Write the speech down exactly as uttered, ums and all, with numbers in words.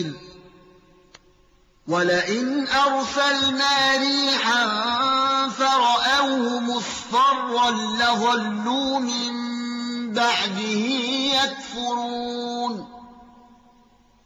وَلَئِنْ أَرْسَلْنَا رِيحًا فَرَأَوْهُ مُصْفَرًّا لَّظَلُّوا مِن بَعْدِهِ يَكْفُرُونَ